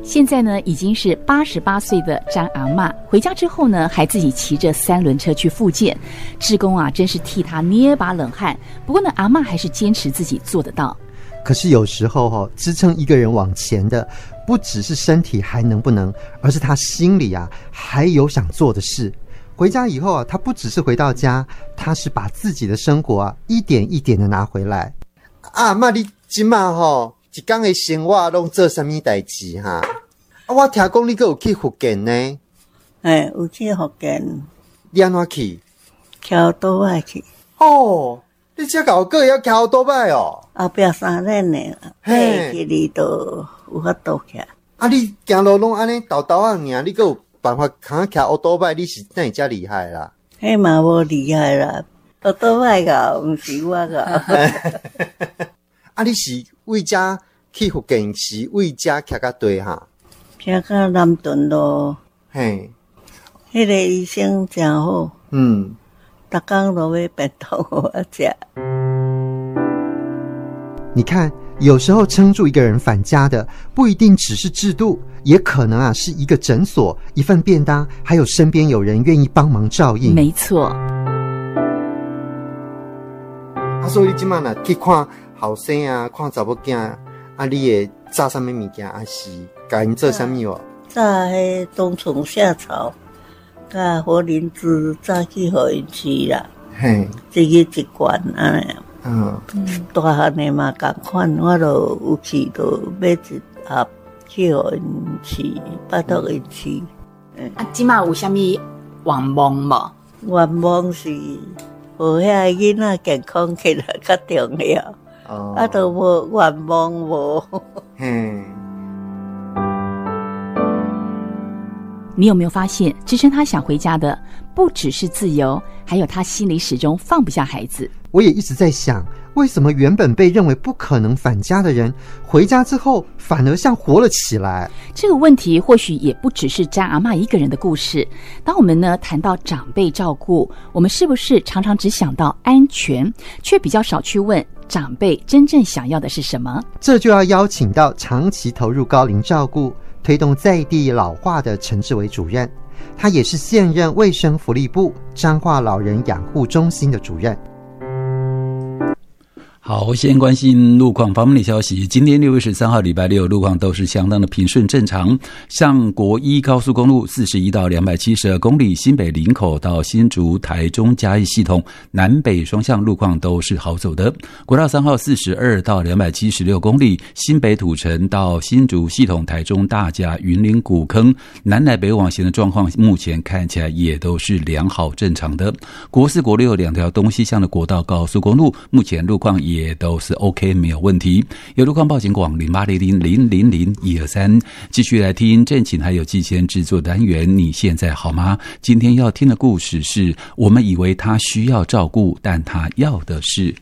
现在呢，已经是88岁的张阿嬷，回家之后呢，还自己骑着3轮车去复健。志工啊，真是替她捏把冷汗。不过呢，阿嬷还是坚持自己做得到。 可是有时候支撑一个人往前的，不只是身体还能不能，而是他心里啊还有想做的事。回家以后啊，他不只是回到家，他是把自己的生活啊一点一点的拿回来。 阿嬷，你今晚一天的生活拢做什么代志哈？我听讲你还有去福建呢。 有去福建。 你安怎去？ 骑倒摆去。 哦，你这个个要骑倒摆哦？ 后壁3年呢，去你都有法度骑。 你行路拢安尼倒倒啊尔，你还有办法扛骑倒摆？你是哪遮厉害啦？ 迄嘛无厉害啦，倒摆个毋是我个。 你是为遮去福建是为遮骑到对哈？ 骑到南屯路。 嘿， 迄个医生真好。逐工都要便当互我吃。 你看，有时候撑住一个人返家的，不一定只是制度，也可能啊是一个诊所、一份便当，还有身边有人愿意帮忙照应。 没错。 所以你今晚呢去看后生啊，看查某囝你会炸什么物件？是甲因做什么哦？ 炸迄冬虫夏草，甲火灵芝炸去互因吃啦。 嘿， 一日一罐安尼。大汉的嘛同款，我就有去就买一盒去互因吃，拜托因吃。 即马有啥物愿望无？ 愿望是互遐囡仔健康起来较重要。都无愿望无。 你有没有发现，支撑他想回家的不只是自由，还有他心里始终放不下孩子。 我也一直在想，为什么原本被认为不可能返家的人，回家之后反而像活了起来？ 这个问题或许也不只是张阿嬷一个人的故事。当我们呢谈到长辈照顾，我们是不是常常只想到安全，却比较少去问长辈真正想要的是什么？ 这就要邀请到长期投入高龄照顾、推动在地老化的陈志伟主任，他也是现任卫生福利部彰化老人养护中心的主任。 好，先关心路况方面的消息。今天6月13号礼拜六，路况都是相当的平顺正常。像国一高速公路41到272公里，新北林口到新竹台中嘉义系统南北双向路况都是好走的。国道3号42到276公里，新北土城到新竹系统台中大甲云林古坑南来北往行的状况，目前看起来也都是良好正常的。国4国6两条东西向的国道高速公路，目前路况也都是 OK， 没有问题。有路况报警广0800000123，继续来听正勤还有季先制作单元。你现在好吗？今天要听的故事是我们以为他需要照顾，但他要的是